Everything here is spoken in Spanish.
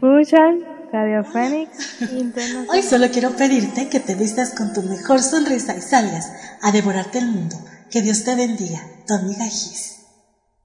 Escuchan Radio Fénix Internacional. Hoy solo quiero pedirte que te vistas con tu mejor sonrisa y salgas a devorarte el mundo. Que Dios te bendiga, tu amiga Gis.